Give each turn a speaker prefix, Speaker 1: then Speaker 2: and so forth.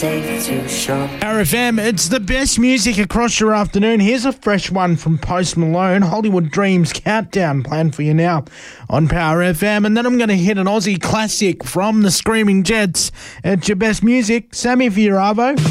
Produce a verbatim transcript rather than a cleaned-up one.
Speaker 1: safe to shop.
Speaker 2: Power F M, it's the best music across your afternoon. Here's a fresh one from Post Malone, Hollywood Dreams Countdown, planned for you now on Power F M. And then I'm going to hit an Aussie classic from the Screaming Jets. It's your best music. Sammy for your Arvo.